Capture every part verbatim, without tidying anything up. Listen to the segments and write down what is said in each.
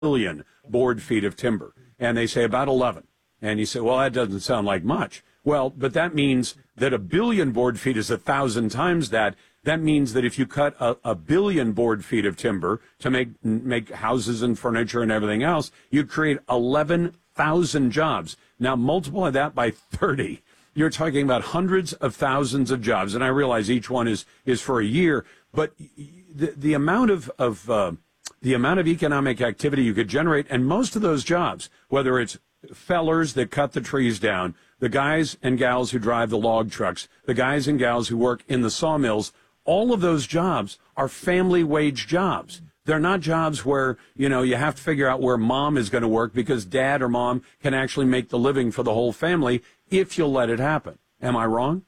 billion board feet of timber. And they say about eleven. And you say, well, that doesn't sound like much. Well, but that means that a billion board feet is a thousand times that. That means that if you cut a, a billion board feet of timber to make make houses and furniture and everything else, you'd create eleven thousand jobs. Now multiply that by thirty. You're talking about hundreds of thousands of jobs. And I realize each one is, is for a year, but the, the amount of, of uh, the amount of economic activity you could generate, and most of those jobs, whether it's fellers that cut the trees down, the guys and gals who drive the log trucks, the guys and gals who work in the sawmills, all of those jobs are family wage jobs. They're not jobs where, you know, you have to figure out where mom is going to work because dad or mom can actually make the living for the whole family if you'll let it happen. Am I wrong?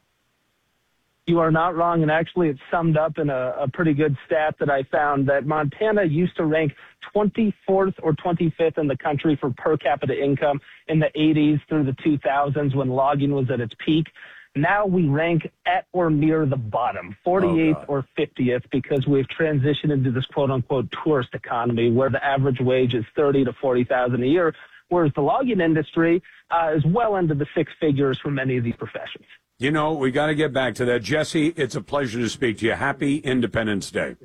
You are not wrong, and actually it's summed up in a, a pretty good stat that I found, that Montana used to rank twenty-fourth or twenty-fifth in the country for per capita income in the eighties through the two thousands when logging was at its peak. Now we rank at or near the bottom, forty-eighth oh, or fiftieth, because we've transitioned into this quote-unquote tourist economy where the average wage is thirty to forty thousand a year, whereas the logging industry uh, is well into the six figures for many of these professions. You know, we got to get back to that. Jesse, it's a pleasure to speak to you. Happy Independence Day.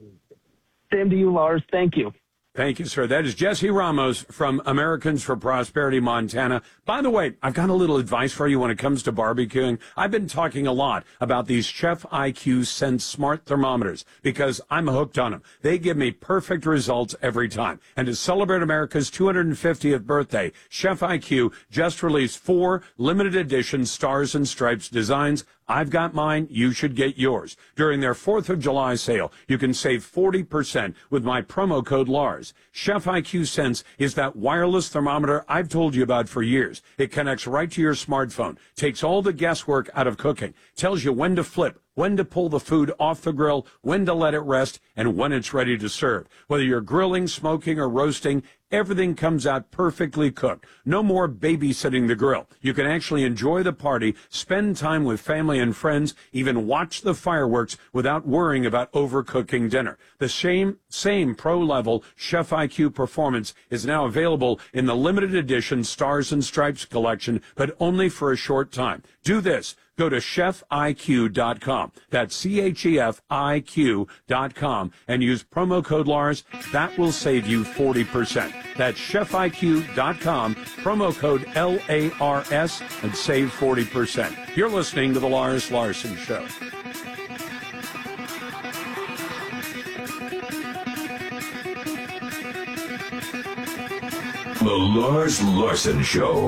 Same to you, Lars. Thank you. Thank you, sir. That is Jesse Ramos from Americans for Prosperity, Montana. By the way, I've got a little advice for you when it comes to barbecuing. I've been talking a lot about these Chef I Q Sense smart thermometers because I'm hooked on them. They give me perfect results every time. And to celebrate America's two hundred fiftieth birthday, Chef I Q just released four limited edition Stars and Stripes designs. I've got mine. You should get yours. During their fourth of July sale, you can save forty percent with my promo code Lars. Chef I Q Sense is that wireless thermometer I've told you about for years. It connects right to your smartphone, takes all the guesswork out of cooking, tells you when to flip, when to pull the food off the grill, when to let it rest, and when it's ready to serve. Whether you're grilling, smoking, or roasting, everything comes out perfectly cooked. No more babysitting the grill. You can actually enjoy the party, spend time with family and friends, even watch the fireworks without worrying about overcooking dinner. The same, same pro-level Chef I Q performance is now available in the limited edition Stars and Stripes collection, but only for a short time. Do this. Go to chef I Q dot com. That's C H E F I Q dot com and use promo code Lars. That will save you forty percent. That's chef I Q dot com, promo code L A R S, and save forty percent. You're listening to The Lars Larson Show. The Lars Larson Show.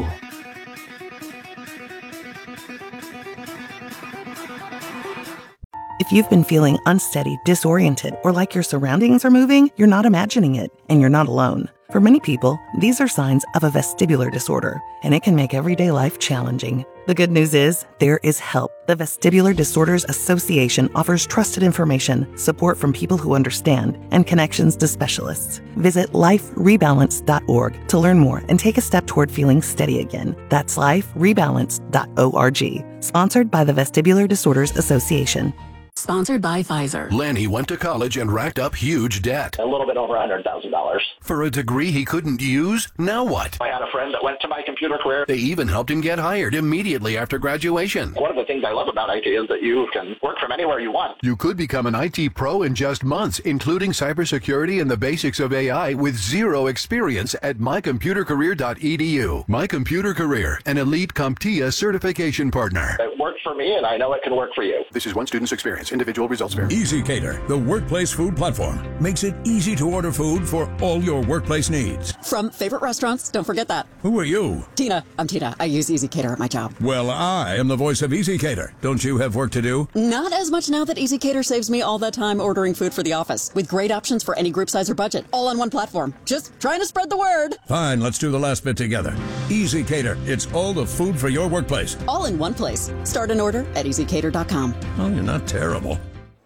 If you've been feeling unsteady, disoriented, or like your surroundings are moving, you're not imagining it, and you're not alone. For many people, these are signs of a vestibular disorder, and it can make everyday life challenging. The good news is, there is help. The Vestibular Disorders Association offers trusted information, support from people who understand, and connections to specialists. Visit life rebalance dot org to learn more and take a step toward feeling steady again. That's life rebalance dot org. Sponsored by the Vestibular Disorders Association. Sponsored by Pfizer. Lenny went to college and racked up huge debt. A little bit over one hundred thousand dollars. For a degree he couldn't use? Now what? I had a friend that went to My Computer Career. They even helped him get hired immediately after graduation. One of the things I love about I T is that you can work from anywhere you want. You could become an I T pro in just months, including cybersecurity and the basics of A I with zero experience at my computer career dot e d u. My Computer Career, an elite CompTIA certification partner. It worked for me, and I know it can work for you. This is one student's experience. Individual results vary. EasyCater, the workplace food platform, makes it easy to order food for all your workplace needs. From favorite restaurants, don't forget that. Who are you? Tina. I'm Tina. I use EasyCater at my job. Well, I am the voice of EasyCater. Don't you have work to do? Not as much now that EasyCater saves me all that time ordering food for the office, with great options for any group size or budget, all on one platform. Just trying to spread the word. Fine, let's do the last bit together. EasyCater, it's all the food for your workplace. All in one place. Start an order at easy cater dot com. Oh, you're not terrible.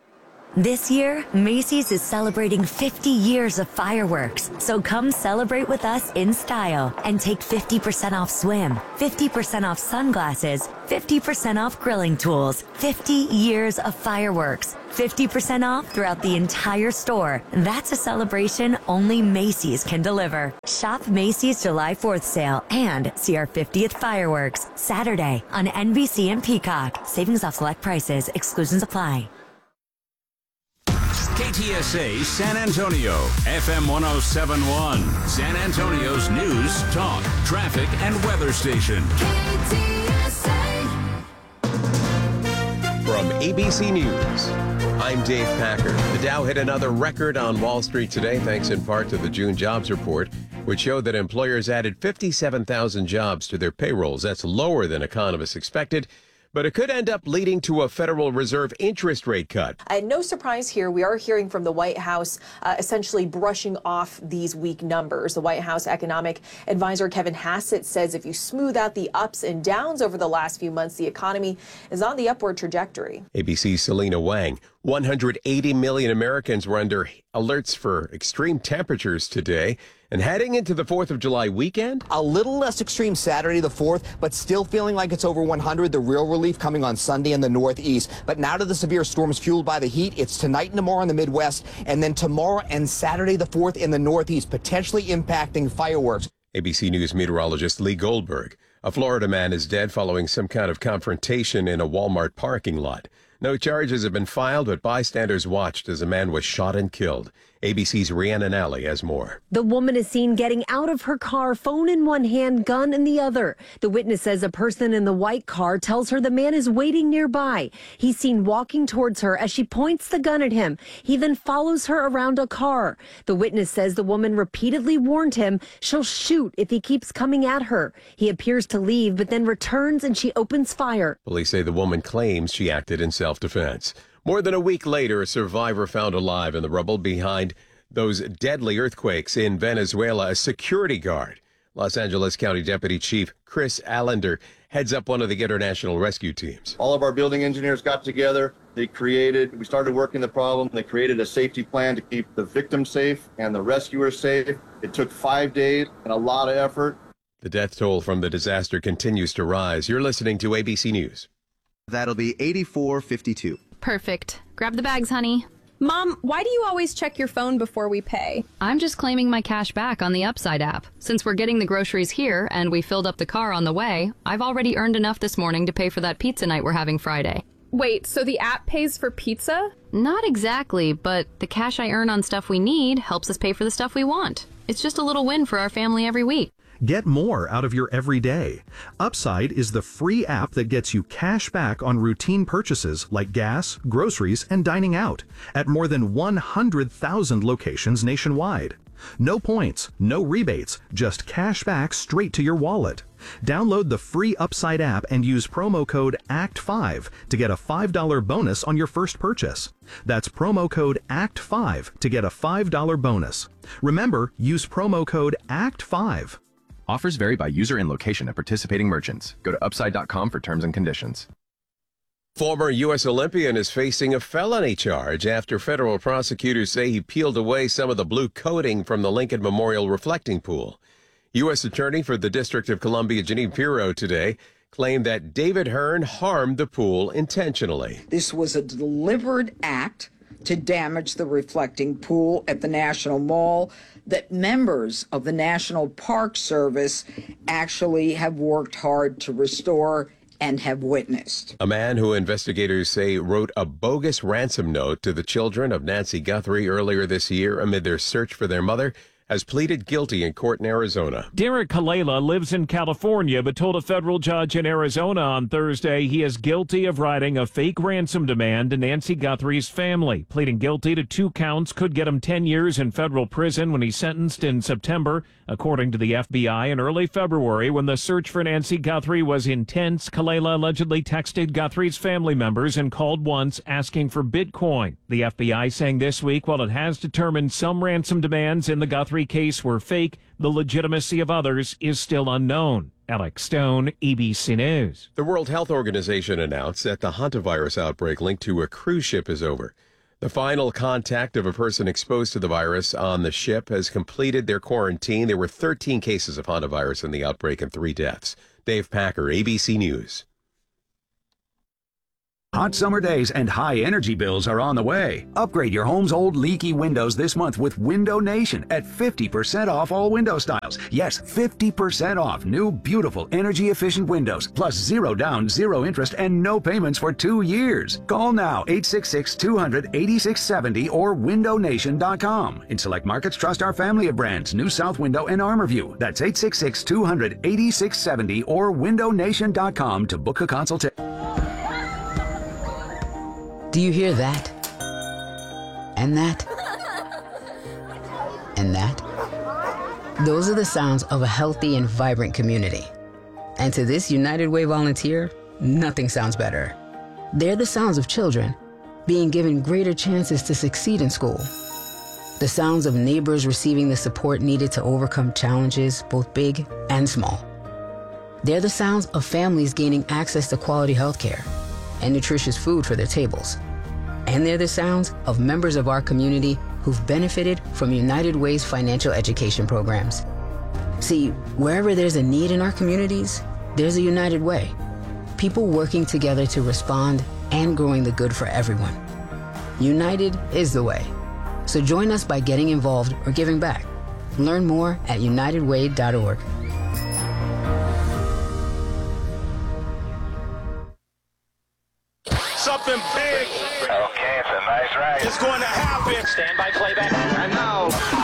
This year, Macy's is celebrating fifty years of fireworks, so come celebrate with us in style and take fifty percent off swim, fifty percent off sunglasses, fifty percent off grilling tools, fifty years of fireworks, fifty percent off throughout the entire store. That's a celebration only Macy's can deliver. Shop Macy's July fourth sale and see our fiftieth fireworks Saturday on N B C and Peacock. Savings off select prices. Exclusions apply. K T S A San Antonio, F M one oh seven point one, San Antonio's news, talk, traffic, and weather station. K T S A. From A B C News, I'm Dave Packer. The Dow hit another record on Wall Street today, thanks in part to the June jobs report, which showed that employers added fifty-seven thousand jobs to their payrolls. That's lower than economists expected, but it could end up leading to a Federal Reserve interest rate cut. And no surprise here, we are hearing from the White House uh, essentially brushing off these weak numbers. The White House economic advisor Kevin Hassett says if you smooth out the ups and downs over the last few months, the economy is on the upward trajectory. A B C's Selena Wang. one hundred eighty million Americans were under alerts for extreme temperatures today. And heading into the fourth of July weekend? A little less extreme Saturday the fourth, but still feeling like it's over one hundred. The real relief coming on Sunday in the Northeast. But now to the severe storms fueled by the heat. It's tonight and tomorrow in the Midwest, and then tomorrow and Saturday the fourth in the Northeast, potentially impacting fireworks. A B C News meteorologist Lee Goldberg. A Florida man is dead following some kind of confrontation in a Walmart parking lot. No charges have been filed, but bystanders watched as a man was shot and killed. A B C's Rhiannon Alley has more. The woman is seen getting out of her car, phone in one hand, gun in the other. The witness says a person in the white car tells her the man is waiting nearby. He's seen walking towards her as she points the gun at him. He then follows her around a car. The witness says the woman repeatedly warned him she'll shoot if he keeps coming at her. He appears to leave, but then returns and she opens fire. Police say the woman claims she acted in self-defense. More than a week later, a survivor found alive in the rubble behind those deadly earthquakes in Venezuela, a security guard. Los Angeles County Deputy Chief Chris Allender heads up one of the international rescue teams. All of our building engineers got together. They created, we started working the problem. They created a safety plan to keep the victims safe and the rescuers safe. It took five days and a lot of effort. The death toll from the disaster continues to rise. You're listening to A B C News. That'll be eighty-four fifty-two. Perfect. Grab the bags, honey. Mom, why do you always check your phone before we pay? I'm just claiming my cash back on the Upside app. Since we're getting the groceries here and we filled up the car on the way, I've already earned enough this morning to pay for that pizza night we're having Friday. Wait, so the app pays for pizza? Not exactly, but the cash I earn on stuff we need helps us pay for the stuff we want. It's just a little win for our family every week. Get more out of your everyday. Upside is the free app that gets you cash back on routine purchases like gas, groceries, and dining out at more than one hundred thousand locations nationwide. No points, no rebates, just cash back straight to your wallet. Download the free Upside app and use promo code A C T five to get a five dollar bonus on your first purchase. That's promo code A C T five to get a five dollar bonus. Remember, use promo code A C T five. Offers vary by user and location at participating merchants. Go to upside dot com for terms and conditions. Former U S Olympian is facing a felony charge after federal prosecutors say he peeled away some of the blue coating from the Lincoln Memorial reflecting pool. U S Attorney for the District of Columbia, Janine Pirro, today claimed that David Hearn harmed the pool intentionally. This was a deliberate act to damage the reflecting pool at the National Mall that members of the National Park Service actually have worked hard to restore and have witnessed. A man who investigators say wrote a bogus ransom note to the children of Nancy Guthrie earlier this year amid their search for their mother has pleaded guilty in court in Arizona. Derek Kalela lives in California, but told a federal judge in Arizona on Thursday he is guilty of writing a fake ransom demand to Nancy Guthrie's family. Pleading guilty to two counts could get him ten years in federal prison when he's sentenced in September. According to the F B I, in early February, when the search for Nancy Guthrie was intense, Kalela allegedly texted Guthrie's family members and called once asking for Bitcoin. The F B I saying this week, while it has determined some ransom demands in the Guthrie case were fake, the legitimacy of others is still unknown. Alex Stone, A B C News. The World Health Organization announced that the hantavirus outbreak linked to a cruise ship is over. The final contact of a person exposed to the virus on the ship has completed their quarantine. There were thirteen cases of Honda virus in the outbreak and three deaths. Dave Packer, A B C News. Hot summer days and high energy bills are on the way. Upgrade your home's old leaky windows this month with Window Nation at fifty percent off all window styles. Yes, fifty percent off new, beautiful, energy-efficient windows, plus zero down, zero interest, and no payments for two years. Call now, eight six six, two hundred, eighty-six seventy or window nation dot com. In select markets, trust our family of brands, New South Window and ArmorView. That's eight six six, two hundred, eighty-six seventy or window nation dot com to book a consultation. Do you hear that? And that? And that? Those are the sounds of a healthy and vibrant community. And to this United Way volunteer, nothing sounds better. They're the sounds of children being given greater chances to succeed in school. The sounds of neighbors receiving the support needed to overcome challenges, both big and small. They're the sounds of families gaining access to quality health care and nutritious food for their tables. And they're the sounds of members of our community who've benefited from United Way's financial education programs. See, wherever there's a need in our communities, there's a United Way. People working together to respond and growing the good for everyone. United is the way. So join us by getting involved or giving back. Learn more at united way dot org. Something big. Okay, it's a nice ride. It's going to happen. Stand by playback. And now,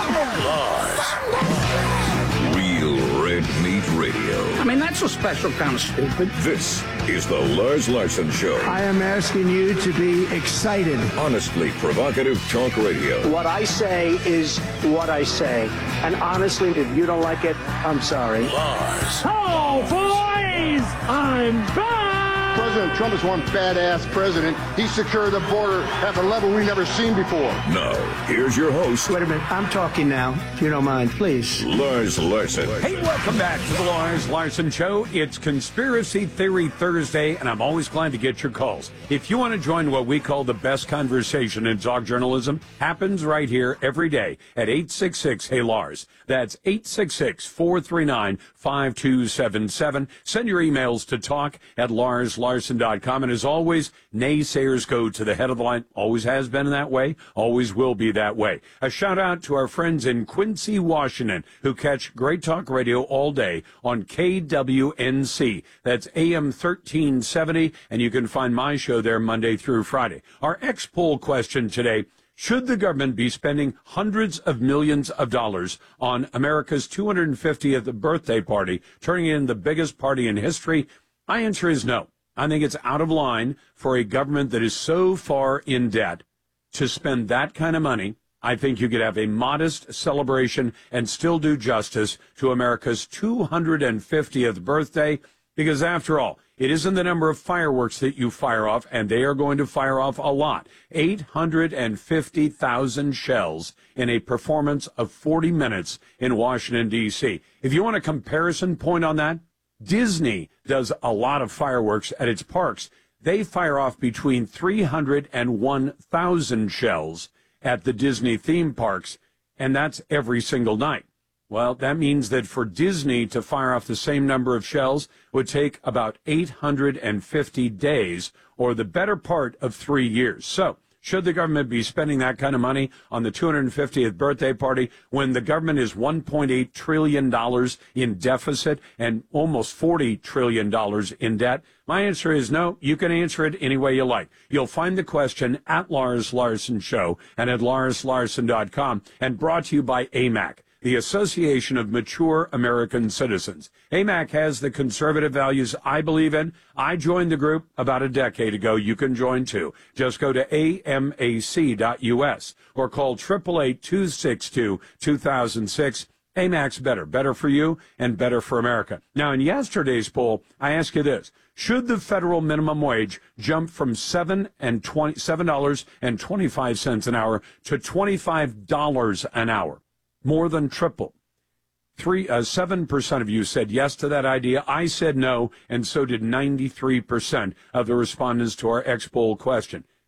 Lars. Real Red Meat Radio. I mean, that's a special kind of stupid. This is the Lars Larson Show. I am asking you to be excited. Honestly provocative talk radio. What I say is what I say. And honestly, if you don't like it, I'm sorry. Lars. Oh, boys! I'm back! President Trump is one badass president. He secured the border at a level we've never seen before. Now, here's your host. Wait a minute. I'm talking now, if you don't mind, please. Lars Larson. Hey, welcome back to the Lars Larson Show. It's Conspiracy Theory Thursday, and I'm always glad to get your calls. If you want to join what we call the best conversation in dog journalism, happens right here every day at eight six six, hey Lars. That's eight six six, four three nine, five two seven seven. Send your emails to talk at lars larson dot com. And as always, naysayers go to the head of the line. Always has been that way. Always will be that way. A shout out to our friends in Quincy, Washington, who catch Great Talk Radio all day on K W N C. That's A M thirteen seventy. And you can find my show there Monday through Friday. Our X-Poll question today: should the government be spending hundreds of millions of dollars on America's two hundred fiftieth birthday party, turning it into the biggest party in history? My answer is no. I think it's out of line for a government that is so far in debt to spend that kind of money. I think you could have a modest celebration and still do justice to America's two hundred fiftieth birthday, because after all, it isn't the number of fireworks that you fire off, and they are going to fire off a lot. eight hundred fifty thousand shells in a performance of forty minutes in Washington, D C If you want a comparison point on that, Disney does a lot of fireworks at its parks. They fire off between three hundred and one thousand shells at the Disney theme parks, and that's every single night. Well, that means that for Disney to fire off the same number of shells would take about eight hundred fifty days, or the better part of three years. So, should the government be spending that kind of money on the two hundred fiftieth birthday party when the government is one point eight trillion dollars in deficit and almost forty trillion dollars in debt? My answer is no. You can answer it any way you like. You'll find the question at Lars Larson Show and at lars larson dot com, and brought to you by A M A C, the Association of Mature American Citizens. A M A C has the conservative values I believe in. I joined the group about a decade ago. You can join too. Just go to A M A C dot U S or call eight eight eight, two six two, two thousand six. A M A C's better. Better for you and better for America. Now, in yesterday's poll, I ask you this: should the federal minimum wage jump from seven and twenty seven dollars and twenty five cents an hour to twenty five dollars an hour? More than triple. Three, uh, seven percent of you said yes to that idea. I said no, and so did ninety-three percent of the respondents to our X-Poll question.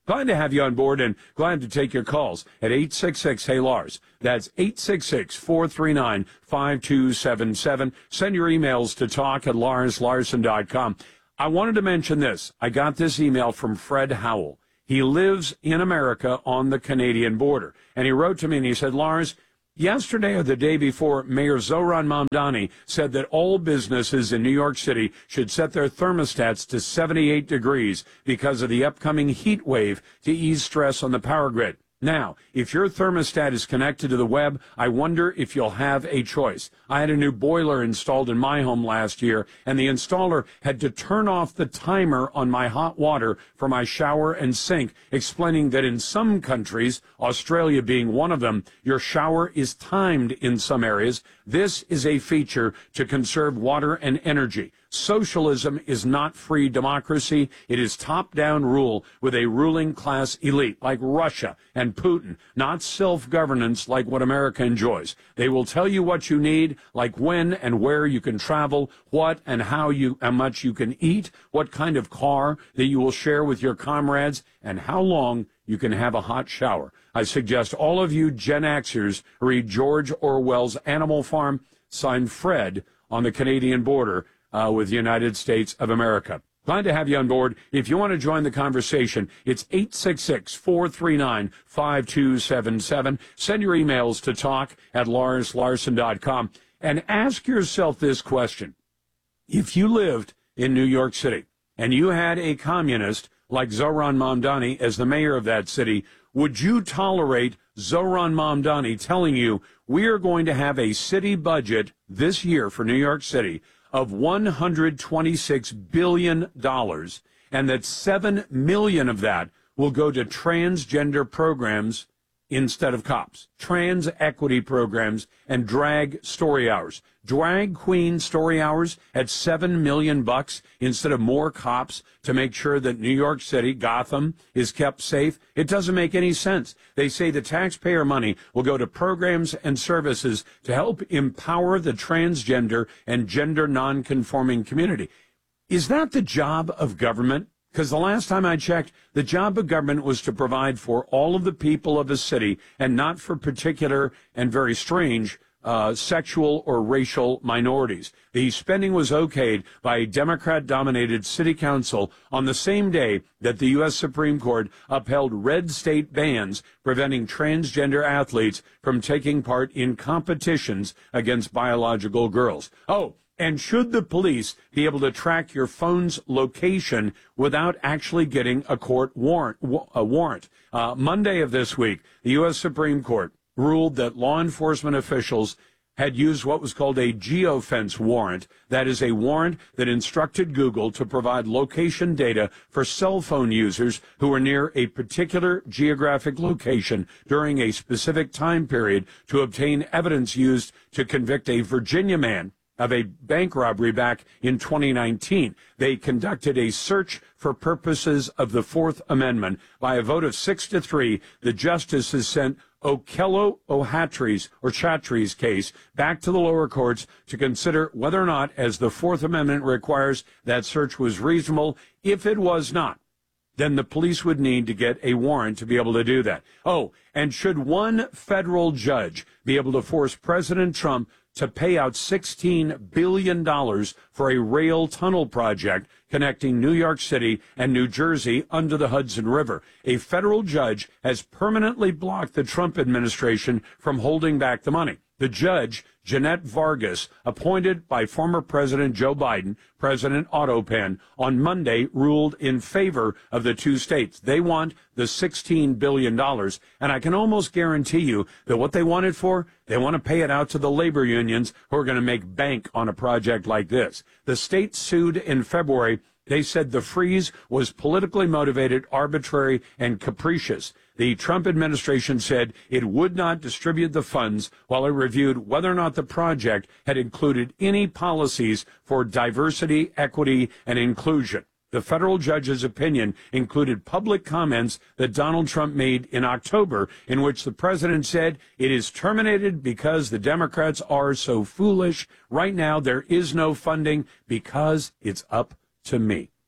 Glad to have you on board and glad to take your calls at eight six six, hey Lars. That's eight six six, four three nine, five two seven seven. Send your emails to talk at lars larson dot com. I wanted to mention this. I got this email from Fred Howell. He lives in America on the Canadian border. And he wrote to me and he said, Lars, yesterday or the day before, Mayor Zohran Mamdani said that all businesses in New York City should set their thermostats to seventy-eight degrees because of the upcoming heat wave to ease stress on the power grid. Now, if your thermostat is connected to the web, I wonder if you'll have a choice. I had a new boiler installed in my home last year, and the installer had to turn off the timer on my hot water for my shower and sink, explaining that in some countries, Australia being one of them, your shower is timed in some areas. This is a feature to conserve water and energy. Socialism is not free democracy. It is top-down rule with a ruling class elite like Russia and Putin, not self-governance like what America enjoys. They will tell you what you need, like when and where you can travel, what and how you, how much you can eat, what kind of car that you will share with your comrades, and how long you can have a hot shower. I suggest all of you Gen Xers read George Orwell's Animal Farm, signed Fred, on the Canadian border uh, with the United States of America. Glad to have you on board. If you want to join the conversation, it's eight six six, four three nine, five two seven seven. Send your emails to talk at lars larson dot com and ask yourself this question. If you lived in New York City and you had a communist like Zohran Mamdani as the mayor of that city, would you tolerate Zohran Mamdani telling you we are going to have a city budget this year for New York City of one hundred twenty-six billion dollars, and that seven million dollars of that will go to transgender programs instead of cops, trans equity programs, and drag story hours. Drag queen story hours at seven million bucks instead of more cops to make sure that New York City, Gotham, is kept safe. It doesn't make any sense. They say the taxpayer money will go to programs and services to help empower the transgender and gender nonconforming community. Is that the job of government? Because the last time I checked, the job of government was to provide for all of the people of a city and not for particular and very strange uh, sexual or racial minorities. The spending was okayed by a Democrat-dominated city council on the same day that the U S Supreme Court upheld red state bans preventing transgender athletes from taking part in competitions against biological girls. Oh, and should the police be able to track your phone's location without actually getting a court warrant? A warrant. Uh, Monday of this week, the U S Supreme Court ruled that law enforcement officials had used what was called a geofence warrant. That is a warrant that instructed Google to provide location data for cell phone users who were near a particular geographic location during a specific time period to obtain evidence used to convict a Virginia man of a bank robbery back in twenty nineteen. They conducted a search for purposes of the Fourth Amendment. By a vote of six to three, the justices sent Okello Ohatri's or Chatri's case back to the lower courts to consider whether or not, as the Fourth Amendment requires, that search was reasonable. If it was not, then the police would need to get a warrant to be able to do that. Oh, and should one federal judge be able to force President Trump to pay out sixteen billion dollars for a rail tunnel project connecting New York City and New Jersey under the Hudson River? A federal judge has permanently blocked the Trump administration from holding back the money. The judge, Jeanette Vargas, appointed by former President Joe Biden, President Otto Penn, on Monday ruled in favor of the two states. They want the sixteen billion dollars, and I can almost guarantee you that what they want it for, they want to pay it out to the labor unions who are going to make bank on a project like this. The state sued in February. They said the freeze was politically motivated, arbitrary, and capricious. The Trump administration said it would not distribute the funds while it reviewed whether or not the project had included any policies for diversity, equity, and inclusion. The federal judge's opinion included public comments that Donald Trump made in October, in which the president said it is terminated because the Democrats are so foolish. Right now, there is no funding because it's up to me.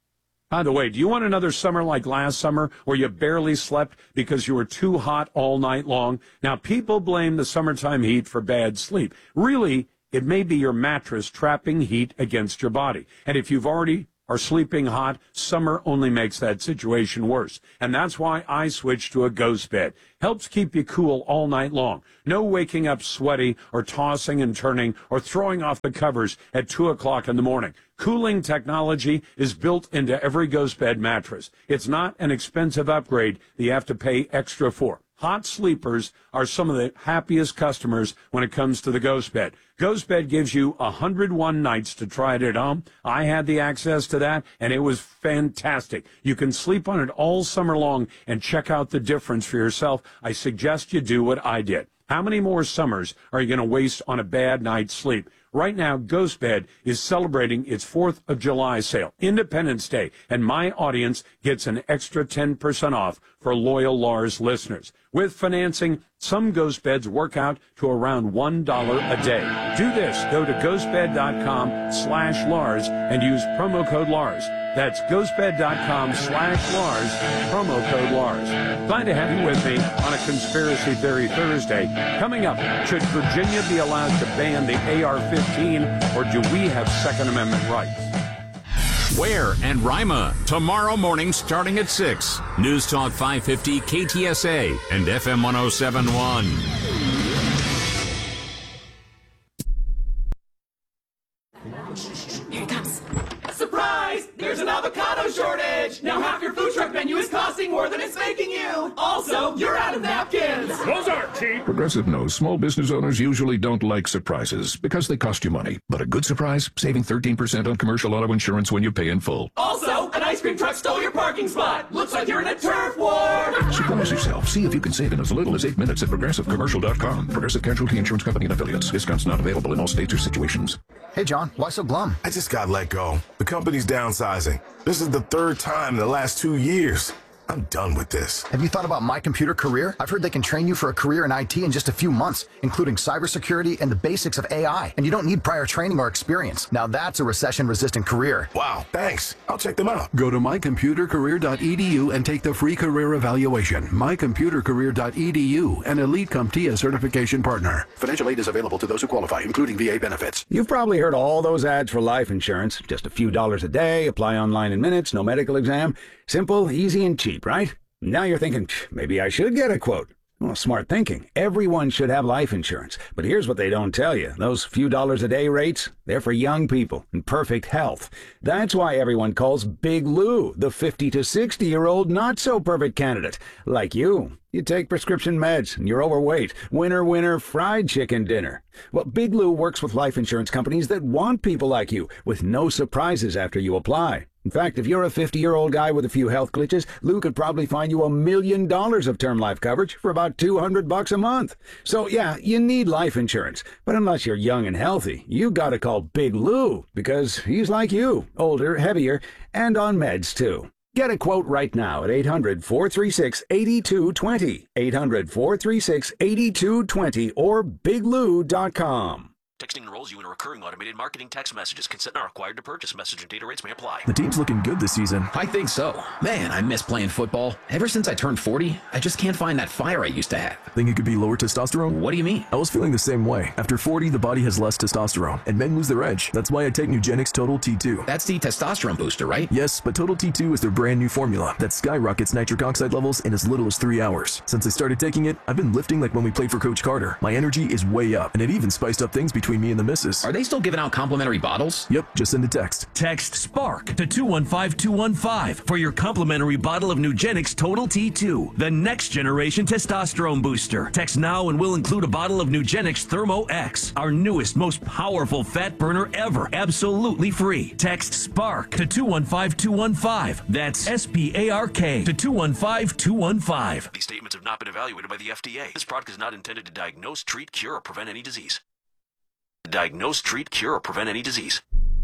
By the way, do you want another summer like last summer where you barely slept because you were too hot all night long? Now, people blame the summertime heat for bad sleep. Really, it may be your mattress trapping heat against your body. And if you've already are sleeping hot, summer only makes that situation worse. And that's why I switched to a Ghost Bed. Helps keep you cool all night long. No waking up sweaty or tossing and turning or throwing off the covers at two o'clock in the morning. Cooling technology is built into every Ghost Bed mattress. It's not an expensive upgrade that you have to pay extra for. Hot sleepers are some of the happiest customers when it comes to the Ghost Bed. Ghost Bed gives you one hundred one nights to try it at home. I had the access to that, and it was fantastic. You can sleep on it all summer long and check out the difference for yourself. I suggest you do what I did. How many more summers are you going to waste on a bad night's sleep? Right now, Ghost Bed is celebrating its fourth of July sale, Independence Day, and my audience gets an extra ten percent off for loyal Lars listeners. With financing, some Ghost Beds work out to around one dollar a day. Do this. Go to ghostbed.com slash Lars and use promo code Lars. That's ghostbed.com slash Lars, promo code Lars. Glad to have you with me on a Conspiracy Theory Thursday. Coming up, should Virginia be allowed to ban the A R fifteen, or do we have Second Amendment rights? Ware and Rima, tomorrow morning starting at six. News Talk five fifty K T S A and F M one oh seven point one. Here it comes. Surprise! There's an avocado shortage! Now half your food truck menu is costing more than it's making you! Also, you're out of napkins! Those aren't cheap! Progressive knows small business owners usually don't like surprises because they cost you money. But a good surprise? Saving thirteen percent on commercial auto insurance when you pay in full. Also, an ice cream truck stole your parking spot! Looks like you're in a turf war! Surprise yourself. See if you can save in as little as eight minutes at progressive commercial dot com. Progressive Casualty Insurance Company and Affiliates. Discounts not available in all states or situations. Hey, John, why so glum? I just got let go. The company's downsizing. This is the third time in the last two years. I'm done with this. Have you thought about My Computer Career? I've heard they can train you for a career in I T in just a few months, including cybersecurity and the basics of A I. And you don't need prior training or experience. Now that's a recession-resistant career. Wow, thanks. I'll check them out. Go to my computer career dot e d u and take the free career evaluation. my computer career dot e d u, an Elite CompTIA certification partner. Financial aid is available to those who qualify, including V A benefits. You've probably heard all those ads for life insurance. Just a few dollars a day, apply online in minutes, no medical exam. Simple, easy, and cheap, right? Now you're thinking, maybe I should get a quote. Well, smart thinking. Everyone should have life insurance. But here's what they don't tell you. Those few dollars a day rates, they're for young people in perfect health. That's why everyone calls Big Lou the fifty to sixty-year-old not-so-perfect candidate. Like you. You take prescription meds, and you're overweight. Winner, winner, fried chicken dinner. Well, Big Lou works with life insurance companies that want people like you, with no surprises after you apply. In fact, if you're a fifty-year-old guy with a few health glitches, Lou could probably find you a million dollars of term life coverage for about two hundred bucks a month. So, yeah, you need life insurance. But unless you're young and healthy, you gotta call Big Lou, because he's like you, older, heavier, and on meds, too. Get a quote right now at eight hundred, four three six, eight two two zero, eight hundred, four three six, eight two two zero, or big lou dot com. Texting enrolls you in a recurring automated marketing text messages. Consent not required to purchase. Message and data rates may apply. The team's looking good this season. I think so. Man, I miss playing football. Ever since I turned forty, I just can't find that fire I used to have. Think it could be lower testosterone? What do you mean? I was feeling the same way. After forty, the body has less testosterone, and men lose their edge. That's why I take Nugenix Total T two. That's the testosterone booster, right? Yes, but Total T two is their brand new formula that skyrockets nitric oxide levels in as little as three hours. Since I started taking it, I've been lifting like when we played for Coach Carter. My energy is way up, and it even spiced up things between me and the missus. Are they still giving out complimentary bottles? Yep, just send a text. Text SPARK to two one five two one five for your complimentary bottle of Nugenix Total T two, the next generation testosterone booster. Text now and we'll include a bottle of Nugenix Thermo X, our newest, most powerful fat burner ever, absolutely free. Text SPARK to two one five two one five. That's S P A R K to two one five two one five. These statements have not been evaluated by the F D A. This product is not intended to diagnose, treat, cure, or prevent any disease. Diagnose, treat, cure, or prevent any disease.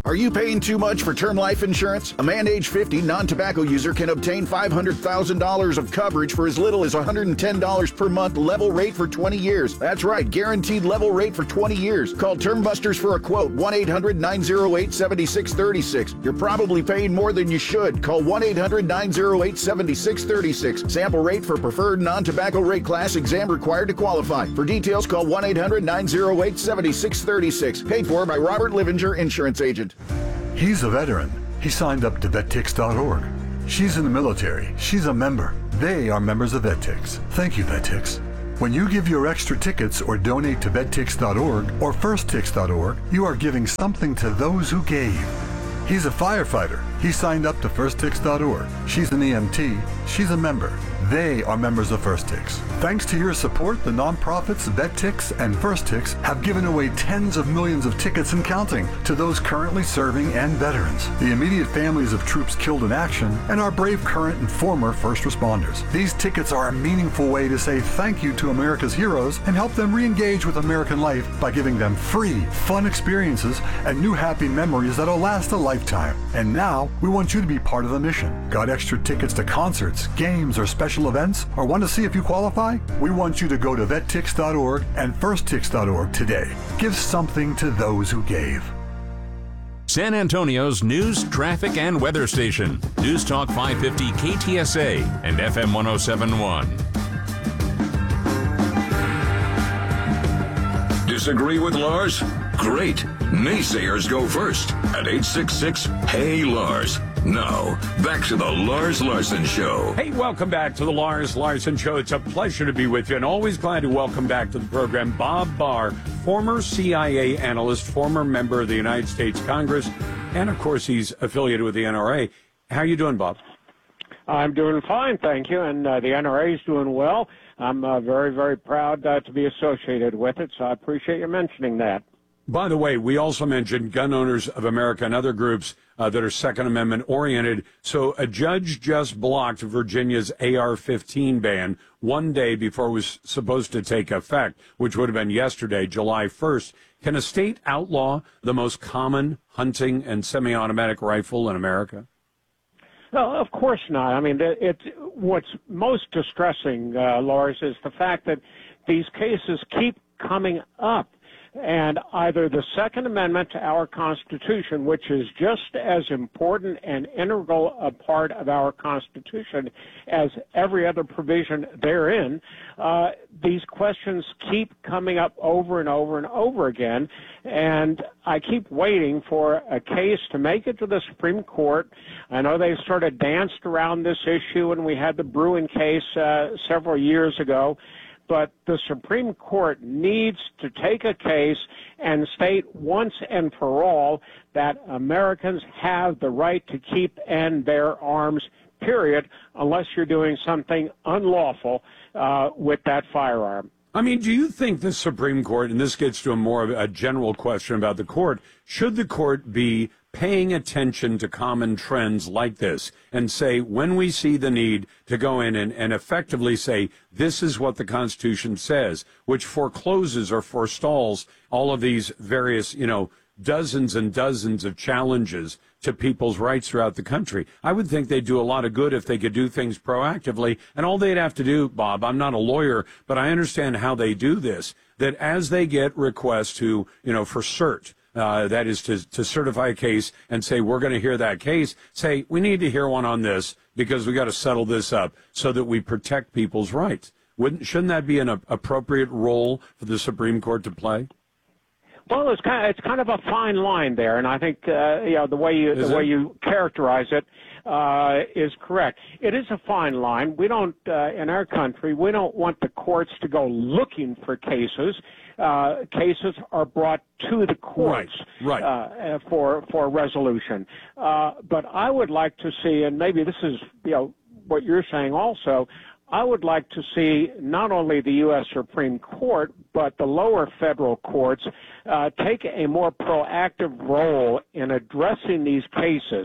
Are you paying too much for term life insurance? A man age fifty non-tobacco user can obtain five hundred thousand dollars of coverage for as little as one hundred ten dollars per month, level rate for twenty years. That's right, guaranteed level rate for twenty years. Call Term Busters for a quote, one eight hundred nine oh eight seven six three six. You're probably paying more than you should. Call one eight hundred nine oh eight seven six three six. Sample rate for preferred non-tobacco rate class, exam required to qualify. For details, call one eight hundred nine oh eight seven six three six. Paid for by Robert Livinger, Insurance Agent. He's a veteran. He signed up to vet tix dot org. She's in the military. She's a member. They are members of VetTix. Thank you, VetTix. When you give your extra tickets or donate to vet tix dot org or first tix dot org, you are giving something to those who gave. He's a firefighter. He signed up to first tix dot org. She's an E M T. She's a member. They are members of FirstTix. Thanks to your support, the nonprofits VetTix and FirstTix have given away tens of millions of tickets and counting to those currently serving and veterans, the immediate families of troops killed in action, and our brave current and former first responders. These tickets are a meaningful way to say thank you to America's heroes and help them re-engage with American life by giving them free, fun experiences and new happy memories that'll last a lifetime. And now, we want you to be part of the mission. Got extra tickets to concerts, games, or special events, or want to see if you qualify? We want you to go to vet tix dot org and first tix dot org today. Give something to those who gave. San Antonio's news, traffic, and weather station. News Talk five fifty K T S A and F M one oh seven point one. Disagree with Lars? Great. Naysayers go first at eight six six, Hey Lars. Now, back to the Lars Larson Show. Hey, welcome back to the Lars Larson Show. It's a pleasure to be with you, and always glad to welcome back to the program Bob Barr, former C I A analyst, former member of the United States Congress, and, of course, he's affiliated with the N R A. How are you doing, Bob? I'm doing fine, thank you, and uh, the N R A is doing well. I'm uh, very, very proud uh, to be associated with it, so I appreciate you mentioning that. By the way, we also mentioned Gun Owners of America and other groups uh, that are Second Amendment oriented. So a judge just blocked Virginia's A R fifteen ban one day before it was supposed to take effect, which would have been yesterday, July first. Can a state outlaw the most common hunting and semi-automatic rifle in America? No, of course not. I mean, it, it, what's most distressing, uh, Lars, is the fact that these cases keep coming up. And either the Second Amendment to our Constitution, which is just as important and integral a part of our Constitution as every other provision therein, uh, these questions keep coming up over and over and over again. And I keep waiting for a case to make it to the Supreme Court. I know they sort of danced around this issue, and we had the Bruen case uh, several years ago. But the Supreme Court needs to take a case and state once and for all that Americans have the right to keep and bear arms, period, unless you're doing something unlawful uh, with that firearm. I mean, do you think the Supreme Court, and this gets to a more of a general question about the court, should the court be paying attention to common trends like this and say, when we see the need to go in and, and effectively say, this is what the Constitution says, which forecloses or forestalls all of these various, you know, dozens and dozens of challenges to people's rights throughout the country. I would think they'd do a lot of good if they could do things proactively. And all they'd have to do, Bob, I'm not a lawyer, but I understand how they do this, that as they get requests to, you know, for cert, Uh, that is to, to certify a case and say, we're going to hear that case, say, we need to hear one on this because we got to settle this up so that we protect people's rights. Wouldn't, shouldn't that be an a, appropriate role for the Supreme Court to play? Well, it's kind of, it's kind of a fine line there, and I think uh, you know the way you is the it? way you characterize it uh, is correct. It is a fine line. We don't uh, in our country we don't want the courts to go looking for cases. Uh, cases are brought to the courts right, right. Uh, for for resolution. Uh, but I would like to see, and maybe this is you know what you're saying also. I would like to see not only the U S Supreme Court, but the lower federal courts uh, take a more proactive role in addressing these cases.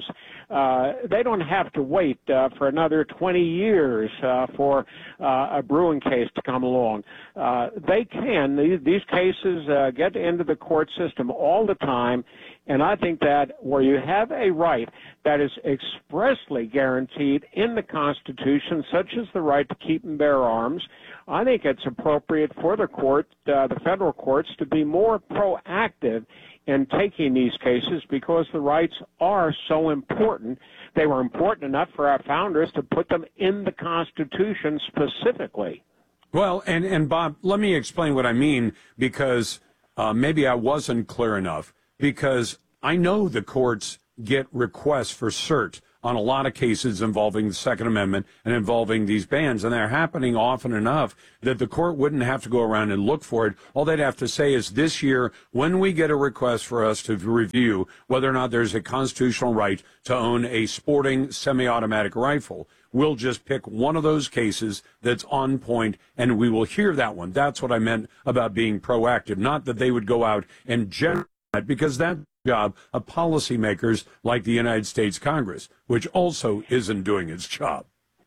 uh, they don't have to wait uh, for another twenty years uh, for uh, a brewing case to come along. Uh, they can. These, these cases uh, get into the court system all the time, and I think that where you have a right that is expressly guaranteed in the Constitution, such as the right to keep and bear arms, I think it's appropriate for the court, uh, the federal courts, to be more proactive in taking these cases because the rights are so important. They were important enough for our founders to put them in the Constitution specifically. Well, and, and Bob, let me explain what I mean, because uh, maybe I wasn't clear enough, because I know the courts get requests for cert on a lot of cases involving the Second Amendment and involving these bans, and they're happening often enough that the court wouldn't have to go around and look for it. All they'd have to say is, this year, when we get a request for us to review whether or not there's a constitutional right to own a sporting semi-automatic rifle, we'll just pick one of those cases that's on point, and we will hear that one. That's what I meant about being proactive, not that they would go out and generate that, because that's the job of policymakers like the United States Congress, which also isn't doing its job.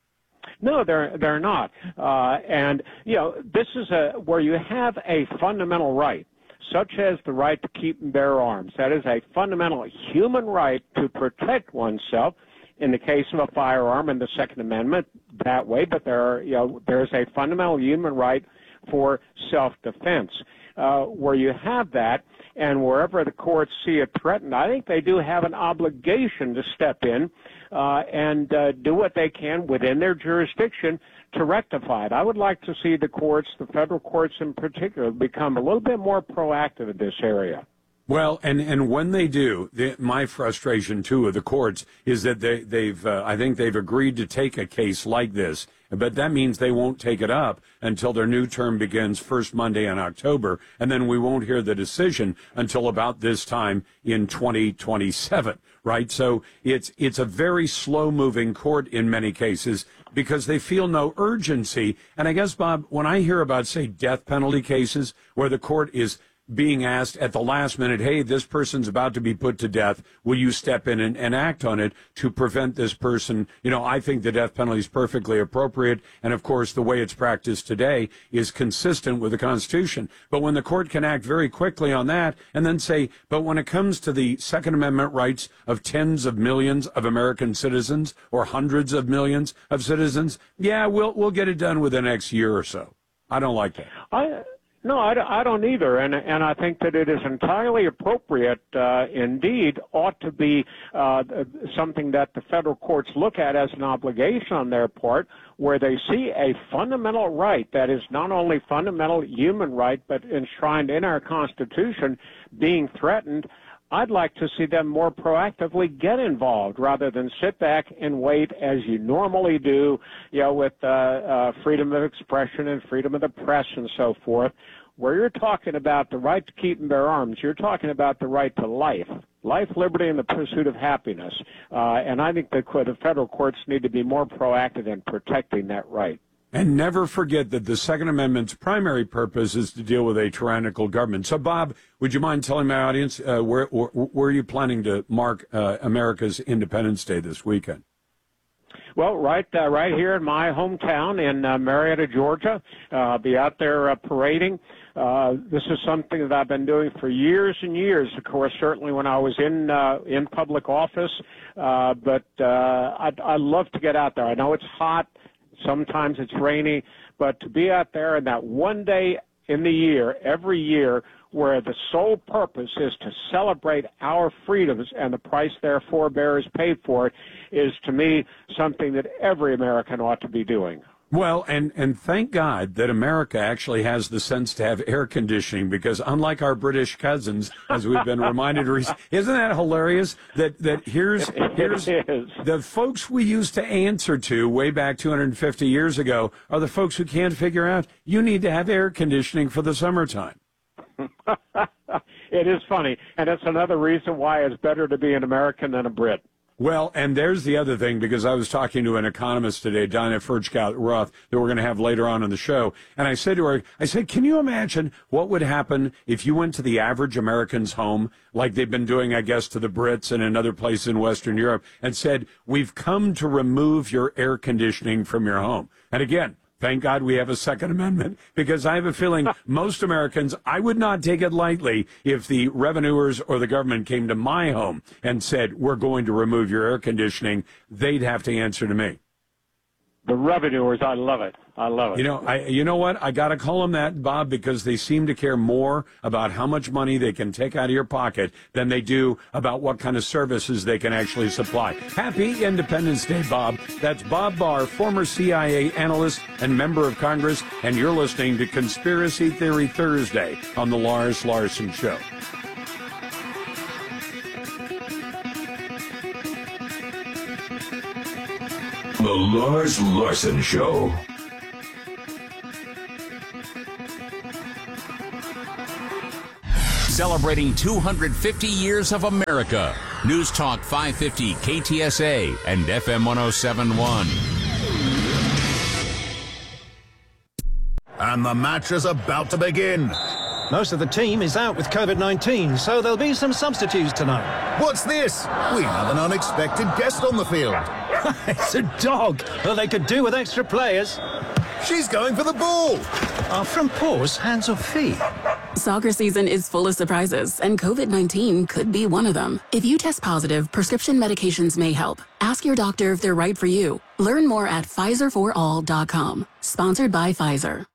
No, they're they're not. Uh, and, you know, this is a where you have a fundamental right, such as the right to keep and bear arms. That is a fundamental human right to protect oneself in the case of a firearm in the Second Amendment that way, but there are, you know, there's a fundamental human right for self-defense. Uh, where you have that, and wherever the courts see it threatened, I think they do have an obligation to step in uh, and uh, do what they can within their jurisdiction to rectify it. I would like to see the courts, the federal courts in particular, become a little bit more proactive in this area. Well, and, and when they do, the, my frustration, too, of the courts is that they, they've, uh, I think they've agreed to take a case like this, but that means they won't take it up until their new term begins first Monday in October, and then we won't hear the decision until about this time in twenty twenty-seven, right? So it's, it's a very slow-moving court in many cases because they feel no urgency. And I guess, Bob, when I hear about, say, death penalty cases where the court is being asked at the last minute, hey, this person's about to be put to death, will you step in and, and act on it to prevent this person? You know, I think the death penalty is perfectly appropriate, and of course the way it's practiced today is consistent with the Constitution. But when the court can act very quickly on that and then say, but when it comes to the Second Amendment rights of tens of millions of American citizens or hundreds of millions of citizens, yeah, we'll we'll get it done within the next year or so. I don't like that. I No, I, I don't either, and and I think that it is entirely appropriate, uh, indeed, ought to be uh, something that the federal courts look at as an obligation on their part, where they see a fundamental right that is not only fundamental human right, but enshrined in our Constitution being threatened. I'd like to see them more proactively get involved rather than sit back and wait as you normally do, you know, with uh, uh, freedom of expression and freedom of the press and so forth. Where you're talking about the right to keep and bear arms, you're talking about the right to life, life, liberty, and the pursuit of happiness. Uh, and I think the, the federal courts need to be more proactive in protecting that right. And never forget that the Second Amendment's primary purpose is to deal with a tyrannical government. So, Bob, would you mind telling my audience uh, where, where, where are you planning to mark uh, America's Independence Day this weekend? Well, right uh, right here in my hometown in uh, Marietta, Georgia. Uh, I'll be out there uh, parading. Uh, this is something that I've been doing for years and years, of course, certainly when I was in uh, in public office. Uh, but uh, I, I love to get out there. I know it's hot. Sometimes it's rainy, but to be out there in that one day in the year, every year, where the sole purpose is to celebrate our freedoms and the price therefore bearers paid for it, is to me something that every American ought to be doing. Well, and, and thank God that America actually has the sense to have air conditioning, because unlike our British cousins, as we've been reminded recently, isn't that hilarious? That that here's here's the folks we used to answer to way back two hundred fifty years ago are the folks who can't figure out you need to have air conditioning for the summertime. It is funny, and it's another reason why it's better to be an American than a Brit. Well, and there's the other thing, because I was talking to an economist today, Donna Furchtgott-Roth, that we're going to have later on in the show. And I said to her, I said, can you imagine what would happen if you went to the average American's home, like they've been doing, I guess, to the Brits and in other places in Western Europe, and said, we've come to remove your air conditioning from your home. And again, thank God we have a Second Amendment, because I have a feeling most Americans, I would not take it lightly if the revenuers or the government came to my home and said, we're going to remove your air conditioning. They'd have to answer to me. The revenuers, I love it. I love it. You know, I, you know what? I got to call them that, Bob, because they seem to care more about how much money they can take out of your pocket than they do about what kind of services they can actually supply. Happy Independence Day, Bob. That's Bob Barr, former C I A analyst and member of Congress, and you're listening to Conspiracy Theory Thursday on The Lars Larson Show. The Lars Larson Show. Celebrating two hundred fifty years of America. News Talk five fifty K T S A and F M one oh seven point one. And the match is about to begin. Most of the team is out with COVID nineteen, so there'll be some substitutes tonight. What's this? We have an unexpected guest on the field. It's a dog. Well, they could do with extra players. She's going for the ball. Are from paws, hands or feet? Soccer season is full of surprises, and COVID nineteen could be one of them. If you test positive, prescription medications may help. Ask your doctor if they're right for you. Learn more at Pfizer for all dot com. Sponsored by Pfizer.